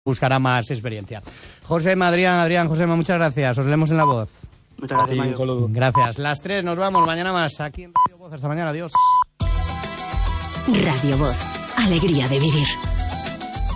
buscará más experiencia. Josema, Adrián, Josema, muchas gracias. Os leemos en La Voz. Muchas gracias, Mayo. Gracias. Las 3 nos vamos. Mañana más aquí en Radio Voz. Hasta mañana. Adiós. Radio Voz. Alegría de vivir.